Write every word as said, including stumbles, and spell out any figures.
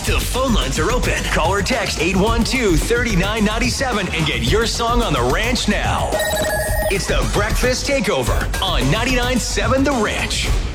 The phone lines are open. Call or text eight one two, three nine nine seven and get your song on the ranch now. It's the Breakfast Takeover on ninety-nine point seven The Ranch.